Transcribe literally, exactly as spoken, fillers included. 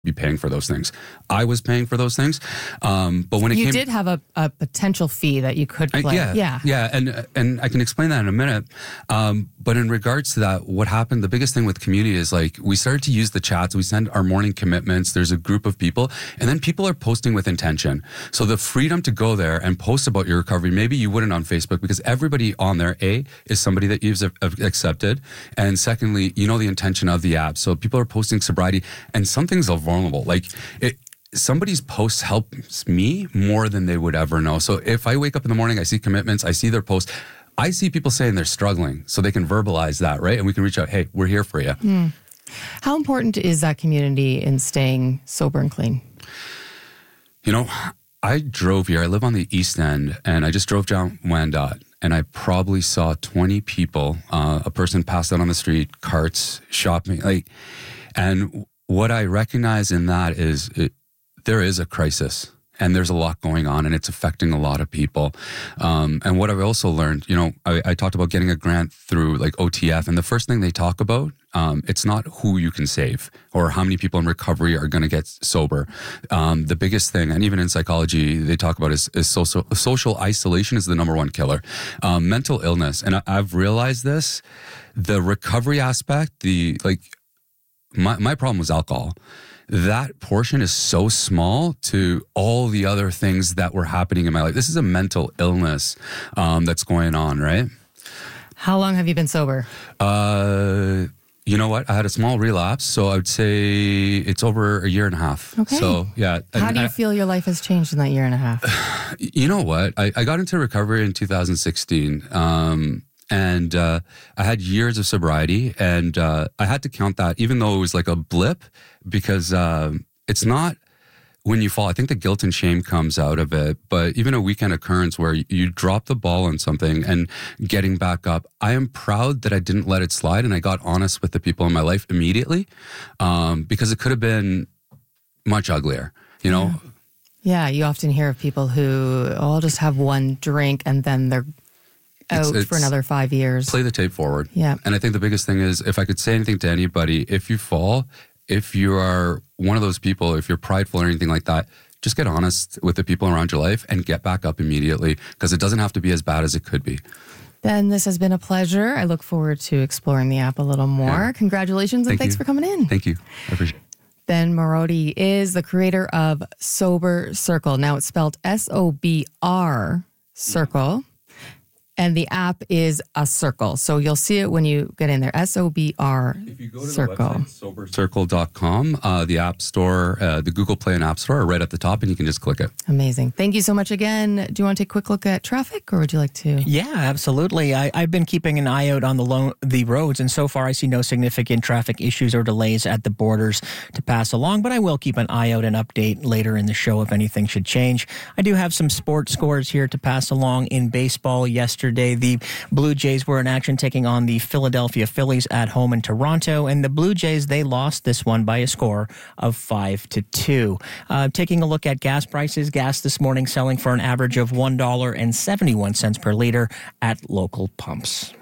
be paying for those things. I was paying for those things. Um, but when it you came... did have a, a potential fee that you could play. I, yeah, yeah. Yeah. And, and I can explain that in a minute. Um, but in regards to that, what happened, the biggest thing with community is like, we started to use the chats. We send our morning commitments. There's a group of people, and then people are posting with intention. So the freedom to go there and post about your recovery, maybe you wouldn't on Facebook, because everybody on there, A, is somebody that you've accepted. And secondly, you know the intention of the app. So people are posting sobriety, and some things are vulnerable. Like it, somebody's posts helps me more than they would ever know. So if I wake up in the morning, I see commitments, I see their posts, I see people saying they're struggling, so they can verbalize that, right? And we can reach out, hey, we're here for you. Mm. How important is that community in staying sober and clean? You know, I drove here. I live on the East End, and I just drove down Wyandotte, and I probably saw twenty people. Uh, a person passed out on the street, carts, shopping, like, and what I recognize in that is it, there is a crisis, and there's a lot going on, and it's affecting a lot of people. Um, and what I've also learned, you know, I, I talked about getting a grant through like O T F, and the first thing they talk about, um, it's not who you can save or how many people in recovery are going to get sober. Um, the biggest thing, and even in psychology, they talk about is, is social, social isolation is the number one killer. Um, mental illness, and I, I've realized this, the recovery aspect, the like, My my problem was alcohol. That portion is so small to all the other things that were happening in my life. This is a mental illness um, that's going on, right? How long have you been sober? Uh, you know what? I had a small relapse, so I would say it's over a year and a half. Okay. So, yeah. How do you I, feel your life has changed in that year and a half? You know what? I, I got into recovery in two thousand sixteen. Um And uh, I had years of sobriety, and uh, I had to count that, even though it was like a blip, because uh, it's not when you fall. I think the guilt and shame comes out of it, but even a weekend occurrence where you, you drop the ball on something and getting back up, I am proud that I didn't let it slide, and I got honest with the people in my life immediately, um, because it could have been much uglier, you know? Yeah, you often hear of people who, oh, I'll just have one drink, and then they're out it's, it's for another five years. Play the tape forward. Yeah. And I think the biggest thing is, if I could say anything to anybody, if you fall, if you are one of those people, if you're prideful or anything like that, just get honest with the people around your life and get back up immediately, because it doesn't have to be as bad as it could be. Ben, this has been a pleasure. I look forward to exploring the app a little more. Yeah. Congratulations, and Thank thanks you. for coming in. Thank you. I appreciate it. Ben Marotti is the creator of Sober Circle. Now it's spelled S O B R Circle. And the app is a circle. So you'll see it when you get in there. S O B R Circle. If you go to the website, sober circle dot com, uh, the App Store, uh, the Google Play and App Store are right at the top, and you can just click it. Amazing. Thank you so much again. Do you want to take a quick look at traffic, or would you like to? Yeah, absolutely. I, I've been keeping an eye out on the lo- the roads, and so far I see no significant traffic issues or delays at the borders to pass along, but I will keep an eye out and update later in the show if anything should change. I do have some sports scores here to pass along. In baseball yesterday, the Blue Jays were in action taking on the Philadelphia Phillies at home in Toronto, and the Blue Jays, they lost this one by a score of five to two. Uh, taking a look at gas prices, gas this morning selling for an average of one dollar and seventy-one cents per liter at local pumps.